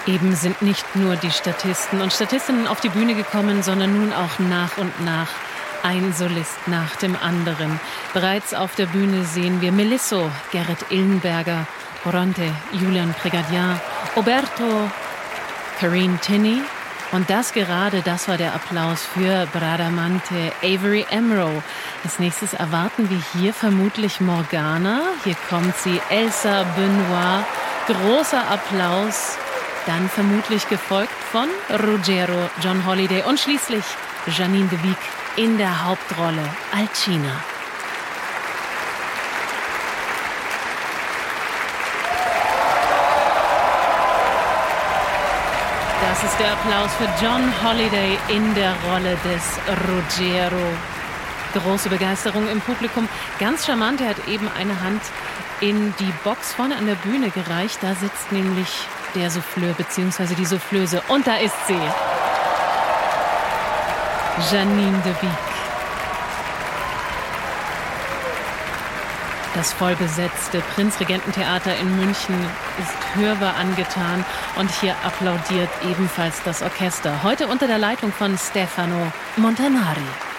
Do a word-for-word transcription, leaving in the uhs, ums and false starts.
Eben sind nicht nur die Statisten und Statistinnen auf die Bühne gekommen, sondern nun auch nach und nach ein Solist nach dem anderen. Bereits auf der Bühne sehen wir Melisso, Gerrit Illenberger, Oronte, Julian Prégardien, Oberto, Corinne Tinney. Und das gerade, das war der Applaus für Bradamante, Avery Amro. Als nächstes erwarten wir hier vermutlich Morgana. Hier kommt sie, Elsa Benoit. Großer Applaus. Dann vermutlich gefolgt von Ruggiero, John Holiday und schließlich Janine de Wiek in der Hauptrolle Alcina. Das ist der Applaus für John Holiday in der Rolle des Ruggiero. Große Begeisterung im Publikum. Ganz charmant, er hat eben eine Hand in die Box vorne an der Bühne gereicht. Da sitzt nämlich der Souffleur bzw. die Soufflöse. Und da ist sie. Janine de Wiek. Das vollbesetzte Prinzregententheater in München ist hörbar angetan und hier applaudiert ebenfalls das Orchester. Heute unter der Leitung von Stefano Montanari.